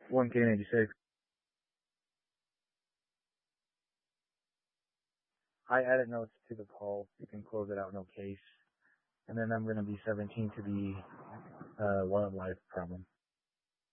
1K96. I added notes to the call. You can close it out, no case. And then I'm going to be 17 to the wildlife problem.